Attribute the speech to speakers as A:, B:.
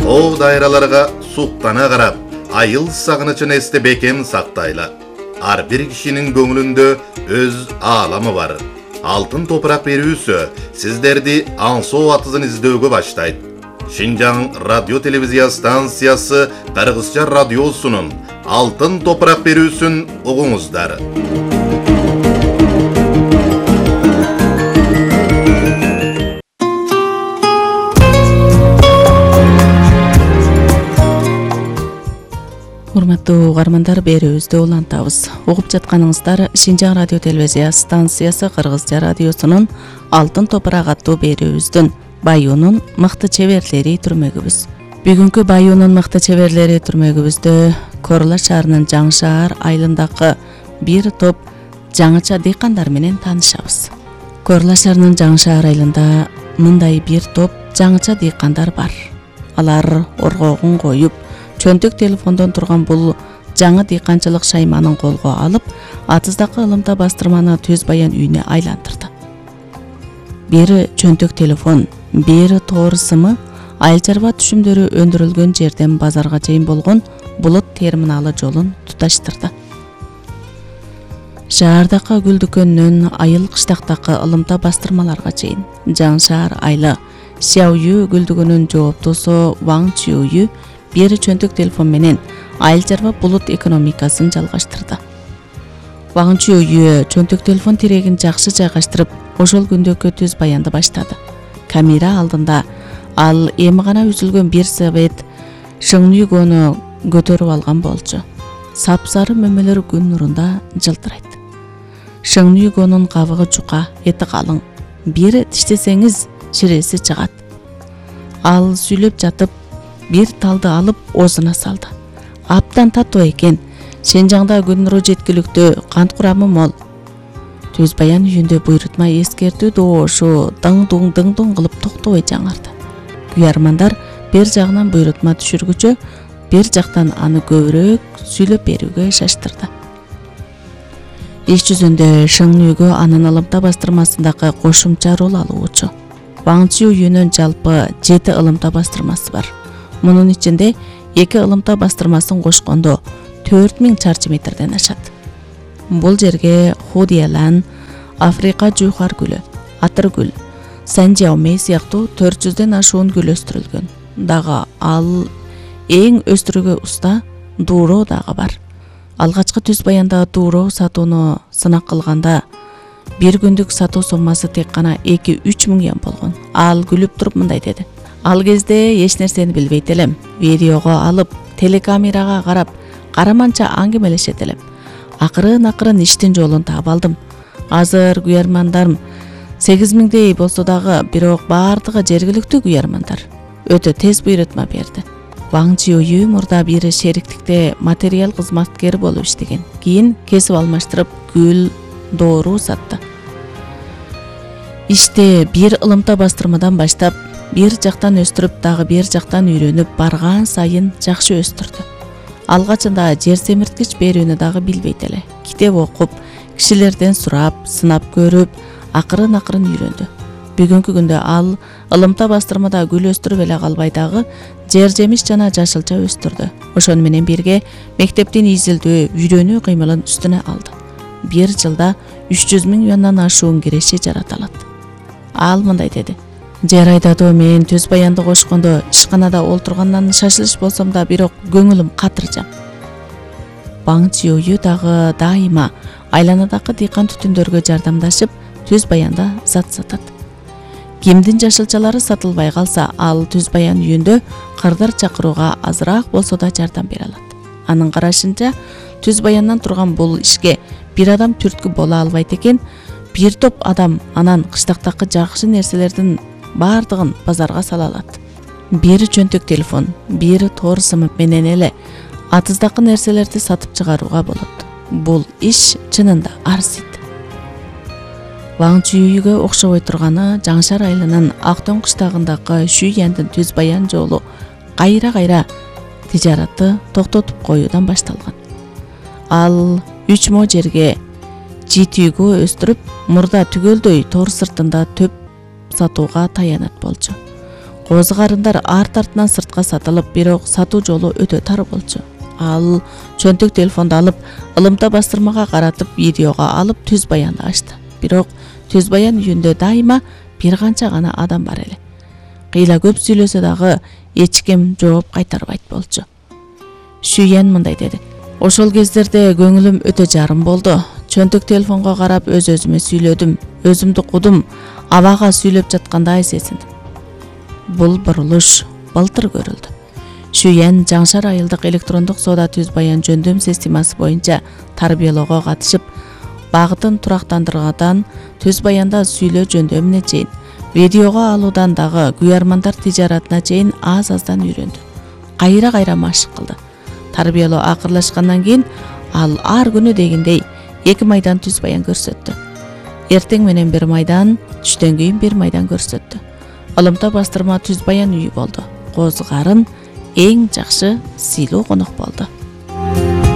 A: Тоо дайраларга суктана карап, айыл сагынычын эсте бекем сактайлы. Ар бир кишинин көңүлүндө өз ааламы бар. Алтын топурак берүүсү сиздерди аңсоо атызын издөөгө баштайт. Шинжаң радио телевизия станциясы Кыргызча радиосунун Алтын топурак берүүсүн угуңуздар.
B: Урматтуу угармандар, берүүбүздү улантабыз. Угуп жатканыңыздар Шинжаң радио телевизия станциясы Кыргызча радиосунун Алтын топурак аттуу берүүбүздүн Баюунун мыкты чеберлери түрмөгүбүз. Бүгүнкү Баюунун мыкты чеберлери түрмөгүбүздө Корла шаарынын Жаң шаар айылындагы бир топ жаңыча дыйкандар менен таанышабыз. Корла шаарынын Жаң шаар айылында мындай бир топ жаңыча дыйкандар бар. Алар оргогун коюп, чөнтөк телефондон турган бул жаңы дыйканчылык шайманын колго алып, атыздагы ылымта бастырманы Төз Баян үйүнө айландырды. Бир чөнтөк телефон, бир тоор сымы, айыл чарба түшүмдөрү өндүрүлгөн жерден базарга чейин болгон булут терминалы жолун туташтырды. Шаардагы гүл дүкөнүнөн айыл кыштактагы ылымта бастырмаларга чейин Жаң шаар айылы Сяою гүл дүкөнүнүн жооптосу Ваң Чүйү бир чөнтөк телефон менен айыл чарба булут экономикасын жалгаштырды. Ваң Чүйү чөнтөк телефон тирегин жакшы жайгаштырып, ошол күндөгү Төз Баянды баштады. Камера алдында ал эми гана үзүлгөн бир совет шыңнүйгөнү көтөрүп алган болчу. Сапсары мөмөлөр күн нурунда жылтырайт. Шыңнүйгөнүн кабыгы жука, эти калың. Бир тиштесеңиз ширеси чыгат. Ал сүйлөп жатып бир талды алып оозуна салды. Аптан татуу экен. Шинжаңда күн нуру жеткиликтүү, кант курамы мол. Төз Баян үйүндө буйрутма эскертүү доошу дың-дуң кылып токтобой жаңырды. Күйармандар бир жагынан буйрутма түшүргүчө, бир жактан аны көбүрөөк сүйлөп берүүгө шаштырды. Иш жүзүндө Шыңнүйгө анын ылымта бастырмасындагы кошумча рол алуучу. Ваң Чүйүнүн жалпы 7 ылымта бастырмасы бар. Мунун ичинде 2 ылымта бастырмасын кошкондо 4000 чарчы метрден ашат. Бул жерге Худиялан, Африка жуухар гүлү, атыр гүл, Санжаоме сыяктуу 400ден ашуун гүл өстүрүлгөн. Дагы ал эң өстүрүүгө уста дууроо дагы бар. Алгачкы Төз Баянда дууроо сатууну сынак кылганда бир күндүк сатуу соммасы тек гана 2-3 миң yen болгон. Ал күлүп туруп мындай деди: "Ал кезде эч нерсени билбейт элем. Видеого алып, телекамерага карап, караманча аңгемелешет элем. Акырын иштин жолун таап алдым. Азыр күйөрмандарым 8000дей болсо дагы, бирок баардыгы жергиликтүү күйөрмандар. Өтө тез буйрутма берди." Ваң Чүйү мурда бир шериктикте материал кызматкери болуп иштеген. Кийин кесип алмаштырып гүл, доору сатты. Иште бир ылымта бастырмадан баштап, бир жактан өстүрүп, дагы бир жактан үйрөнүп барган сайын жакшы өстүрдү. Алгачында жер семирткич берүүнү дагы билбейт эле. Китеп окуп, кишилерден сурап, сынап көрүп, акырын үйрөндү. Бүгүнкү күндө ал ылымта бастырмада гүл өстүрүп эле калбай дагы жер жемиш жана жашылча өстүрдү. Ошону менен бирге мектептин изилдөө, үйрөнүү кыймылын үстүнө алды. Бир жылда 300 миң юандан ашуун киреши жарата алат. Ал мындай деди: "Жер айдадуу мен Төз Баянды кошкондо ишканада олтургандан шашылыш болсом да, бирок көңүлүм катыржам." Ваң Чүйү дагы дайыма айланадагы дыйкан түтүндөргө жардамдашып, Төз Баянда зат сатат. Кимдин жашылчалары сатылбай калса, ал Төз Баян үйүндө кырдар чакырууга азыраак болсо да жардам бере алат. Анын карашынча, Төз Баяндан турган бул ишке бир адам түрткү боло албайт экен. Бир топ адам анан кыштактагы жакшы нерселердин баардыгын базарга сала алат. Бир чөнтөк телефон, бир тоор сымы менен эле атыздагы нерселерди сатып чыгарууга болот. Бул иш чынында арзыйт. Ваң Чүйүгө окшобой турганы Жаң шаар айылынын Актөң кыштагындагы Шүйяндын Төз Баян жолу кайра тижаратты токтотуп коюудан башталган. Ал 3 мо жерге житүүгө өстүрүп, мурда түгөлдөй тоор сыртында төп сатууга таянат болчу. Козу карындар арт артынан сыртка сатылып, бирок сатуу жолу өтө тар болчу. Ал чөнтөк телефонду алып, ылымта бастырмага каратып видеого алып түз баянды ачты. Бирок түз баян үйүндө дайыма бир канча гана адам бар эле. Кыйла көп сүйлөсө дагы эч ким жооп кайтарбайт болчу. Шүйен мындай деди: "Ошол кездерде көңүлүм өтө жарым болду. Чөнтөк телефонго карап өз-өзүмө сүйлөдүм, өзүмдү кудум, абага сүйлөп жаткандай сезиндим." Бул бурулуш былтыр көрүлдү. Шүйен Жаңшар айылдык электрондук соода түз баян жөндөм системасы боюнча тарбиялоого катышып, багытын турактандыргадан түз баянда сүйлөө жөндөмүнө чейин, видеого алуудан дагы күйармандар тижаратына чейин аз-аздан үйрөндү. Кайра машык кылды. Тарбиялоо акырлашкандан кийин ал ар күнү дегендей 2 майдан түз баян көрсөттү. Эртең менен 1 майдан, түштөн кийин 1 майдан көрсөттү. Ылымта бастырма түз баян үйү болду. Козу карын эң жакшы сыйлуу конок болду.